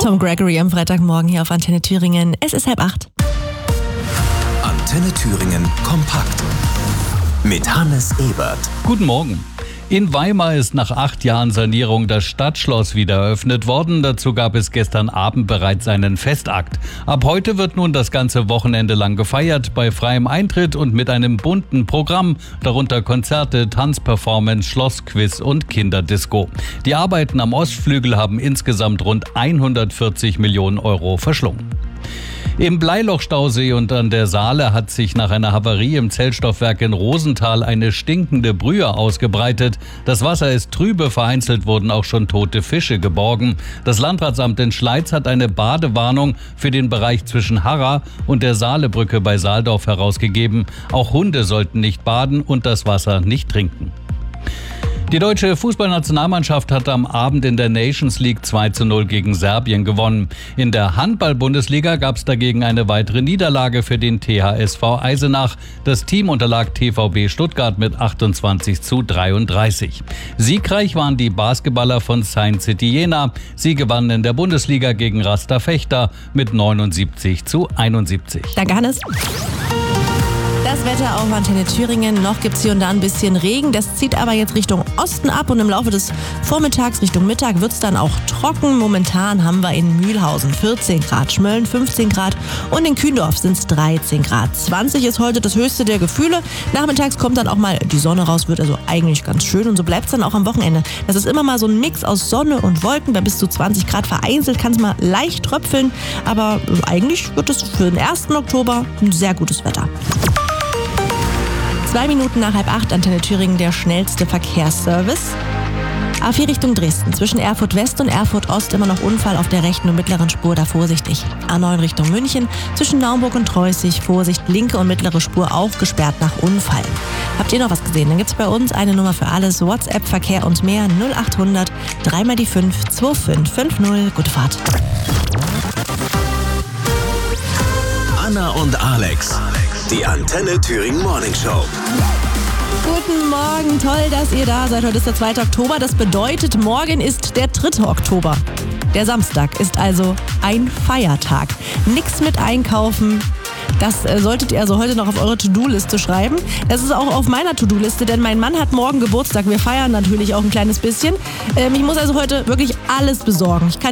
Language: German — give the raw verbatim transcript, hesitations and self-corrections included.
Tom Gregory am Freitagmorgen hier auf Antenne Thüringen. Es ist halb acht. Antenne Thüringen kompakt mit Hannes Ebert. Guten Morgen. In Weimar ist nach acht Jahren Sanierung das Stadtschloss wieder eröffnet worden. Dazu gab es gestern Abend bereits einen Festakt. Ab heute wird nun das ganze Wochenende lang gefeiert, bei freiem Eintritt und mit einem bunten Programm, darunter Konzerte, Tanzperformance, Schlossquiz und Kinderdisco. Die Arbeiten am Ostflügel haben insgesamt rund hundertvierzig Millionen Euro verschlungen. Im Bleilochstausee und an der Saale hat sich nach einer Havarie im Zellstoffwerk in Rosenthal eine stinkende Brühe ausgebreitet. Das Wasser ist trübe, vereinzelt wurden auch schon tote Fische geborgen. Das Landratsamt in Schleiz hat eine Badewarnung für den Bereich zwischen Harra und der Saalebrücke bei Saaldorf herausgegeben. Auch Hunde sollten nicht baden und das Wasser nicht trinken. Die deutsche Fußballnationalmannschaft hat am Abend in der Nations League zwei zu null gegen Serbien gewonnen. In der Handball-Bundesliga gab es dagegen eine weitere Niederlage für den T H S V Eisenach. Das Team unterlag T V B Stuttgart mit achtundzwanzig zu dreiunddreißig. Siegreich waren die Basketballer von Saint City Jena. Sie gewannen in der Bundesliga gegen Rasta Fechter mit neunundsiebzig zu einundsiebzig. Danke, Hannes. Das Wetter auf Antenne Thüringen. Noch gibt es hier und da ein bisschen Regen. Das zieht aber jetzt Richtung Osten ab und im Laufe des Vormittags Richtung Mittag wird es dann auch trocken. Momentan haben wir in Mühlhausen vierzehn Grad, Schmölln fünfzehn Grad und in Kühndorf sind es dreizehn Grad. zwanzig ist heute das höchste der Gefühle. Nachmittags kommt dann auch mal die Sonne raus, wird also eigentlich ganz schön und so bleibt es dann auch am Wochenende. Das ist immer mal so ein Mix aus Sonne und Wolken. Bei bis zu zwanzig Grad vereinzelt kann es mal leicht tröpfeln, aber eigentlich wird es für den ersten Oktober ein sehr gutes Wetter. Zwei Minuten nach halb acht, Antenne Thüringen, der schnellste Verkehrsservice. A vier Richtung Dresden, zwischen Erfurt West und Erfurt Ost immer noch Unfall auf der rechten und mittleren Spur, da vorsichtig. A neun Richtung München, zwischen Naumburg und Treußig, Vorsicht, linke und mittlere Spur auch gesperrt nach Unfall. Habt ihr noch was gesehen? Dann gibt's bei uns eine Nummer für alles, WhatsApp, Verkehr und mehr, null achthundert, dreimal die fünf, zwei fünf fünf null. Gute Fahrt. Anna und Alex, die Antenne Thüringen Morning Show. Guten Morgen, toll, dass ihr da seid. Heute ist der zweite Oktober. Das bedeutet, morgen ist der dritte Oktober. Der Samstag ist also ein Feiertag. Nix mit einkaufen. Das äh, solltet ihr also heute noch auf eure To-Do-Liste schreiben. Das ist auch auf meiner To-Do-Liste, denn mein Mann hat morgen Geburtstag. Wir feiern natürlich auch ein kleines bisschen. Ähm, ich muss also heute wirklich alles besorgen. Ich kann